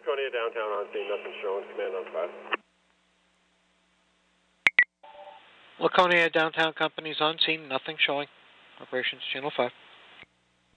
Laconia downtown on scene, nothing showing. Command on 5. Laconia downtown companies on scene, nothing showing. Operations Channel 5.